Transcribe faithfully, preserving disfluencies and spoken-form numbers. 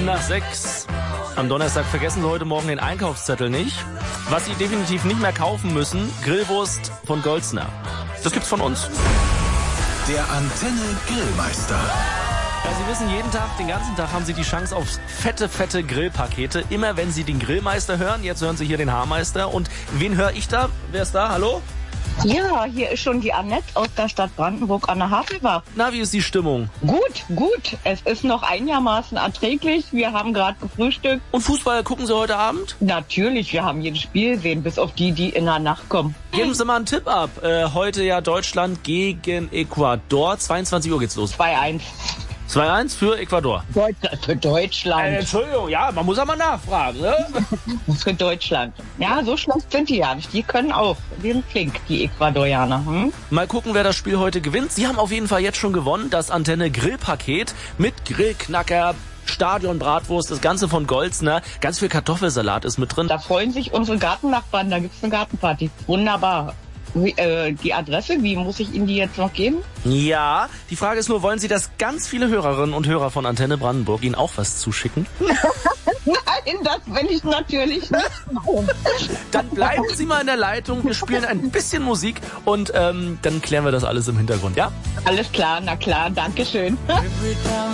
nach sechs. Am Donnerstag vergessen Sie heute Morgen den Einkaufszettel nicht. Was Sie definitiv nicht mehr kaufen müssen, Grillwurst von Golzner. Das gibt's von uns. Der Antenne Grillmeister. Ja, Sie wissen, jeden Tag, den ganzen Tag haben Sie die Chance auf fette, fette Grillpakete. Immer wenn Sie den Grillmeister hören, jetzt hören Sie hier den Haarmeister. Und wen höre ich da? Wer ist da? Hallo? Ja, hier ist schon die Annette aus der Stadt Brandenburg an der Havelbach. Na, wie ist die Stimmung? Gut, gut. Es ist noch einigermaßen erträglich. Wir haben gerade gefrühstückt. Und Fußball gucken Sie heute Abend? Natürlich, wir haben jedes Spiel gesehen, bis auf die, die in der Nacht kommen. Geben Sie mal einen Tipp ab. Äh, heute ja Deutschland gegen Ecuador. zweiundzwanzig Uhr geht's los. zwei eins. zwei eins für Ecuador. Deutschland, für Deutschland. Äh, Entschuldigung, ja, man muss aber nachfragen, ne? Für Deutschland. Ja, so schlecht sind die ja nicht. Die können auch. Die sind flink, die Ecuadorianer. Hm? Mal gucken, wer das Spiel heute gewinnt. Sie haben auf jeden Fall jetzt schon gewonnen. Das Antenne Grillpaket mit Grillknacker, Stadionbratwurst, das Ganze von Golzner. Ganz viel Kartoffelsalat ist mit drin. Da freuen sich unsere Gartennachbarn. Da gibt's eine Gartenparty. Wunderbar. Wie, äh, die Adresse, wie muss ich Ihnen die jetzt noch geben? Ja, die Frage ist nur, wollen Sie, dass ganz viele Hörerinnen und Hörer von Antenne Brandenburg Ihnen auch was zuschicken? Nein, das will ich natürlich nicht machen. Dann bleiben Sie mal in der Leitung, wir spielen ein bisschen Musik und ähm, dann klären wir das alles im Hintergrund, ja? Alles klar, na klar, danke schön.